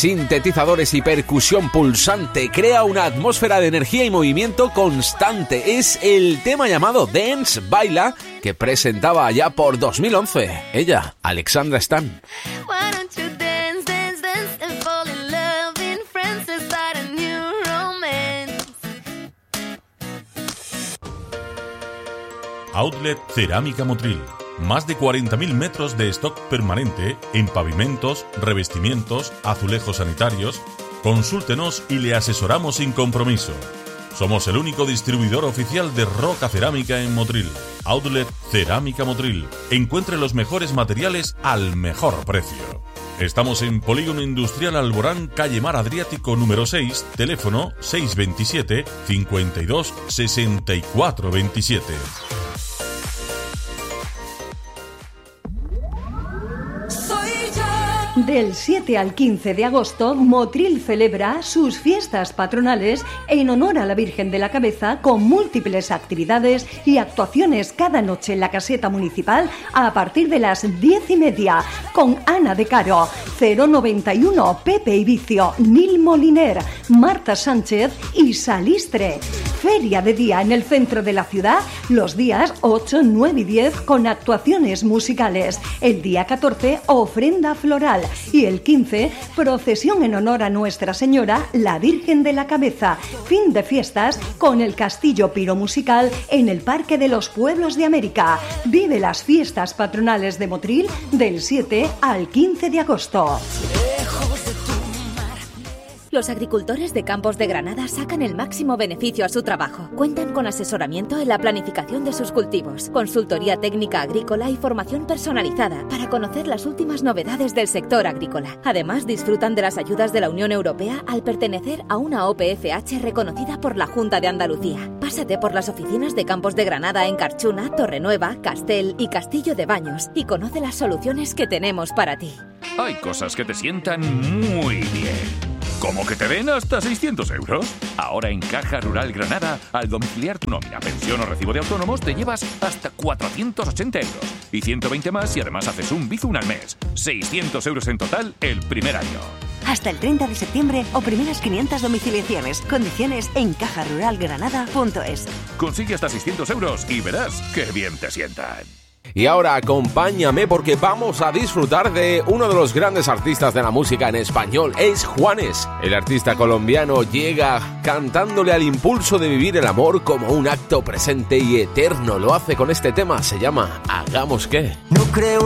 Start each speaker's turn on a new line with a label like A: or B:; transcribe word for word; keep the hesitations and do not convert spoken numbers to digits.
A: sintetizadores y percusión pulsante, crea una atmósfera de energía y movimiento constante. Es el tema llamado Dance, Baila, que presentaba allá por dos mil once. Ella, Alexandra Stan.
B: Outlet Cerámica Motril. Más de cuarenta mil metros de stock permanente en pavimentos, revestimientos, azulejos sanitarios. Consúltenos y le asesoramos sin compromiso. Somos el único distribuidor oficial de roca cerámica en Motril. Outlet Cerámica Motril. Encuentre los mejores materiales al mejor precio. Estamos en Polígono Industrial Alborán, calle Mar Adriático número seis, teléfono seis veintisiete, cincuenta y dos, sesenta y cuatro veintisiete.
C: Del siete al quince de agosto, Motril celebra sus fiestas patronales en honor a la Virgen de la Cabeza, con múltiples actividades y actuaciones cada noche en la caseta municipal a partir de las diez y media, con Ana de Caro, cero noventa y uno, Pepe Ibicio, Nil Moliner, Marta Sánchez y Salistre. Feria de día en el centro de la ciudad, los días ocho, nueve y diez, con actuaciones musicales. El día catorce, ofrenda floral. Y el quince, procesión en honor a Nuestra Señora, la Virgen de la Cabeza. Fin de fiestas con el Castillo Piromusical en el Parque de los Pueblos de América. Vive las fiestas patronales de Motril del siete al quince de agosto.
D: Los agricultores de Campos de Granada sacan el máximo beneficio a su trabajo. Cuentan con asesoramiento en la planificación de sus cultivos, consultoría técnica agrícola y formación personalizada para conocer las últimas novedades del sector agrícola. Además, disfrutan de las ayudas de la Unión Europea al pertenecer a una O P F H reconocida por la Junta de Andalucía. Pásate por las oficinas de Campos de Granada en Carchuna, Torrenueva, Castel y Castillo de Baños y conoce las soluciones que tenemos para ti.
E: Hay cosas que te sientan muy bien. ¿Cómo que te den hasta seiscientos euros? Ahora en Caja Rural Granada, al domiciliar tu nómina, pensión o recibo de autónomos, te llevas hasta cuatrocientos ochenta euros. Y ciento veinte más y además haces un Bizum al mes. seiscientos euros en total el primer año.
F: Hasta el treinta de septiembre o primeras quinientas domiciliaciones. Condiciones en caja rural granada punto es.
E: Consigue hasta seiscientos euros y verás qué bien te sientan.
A: Y ahora acompáñame porque vamos a disfrutar de uno de los grandes artistas de la música en español. Es Juanes. El artista colombiano llega cantándole al impulso de vivir el amor como un acto presente y eterno. Lo hace con este tema, se llama Hagamos que.
G: No creo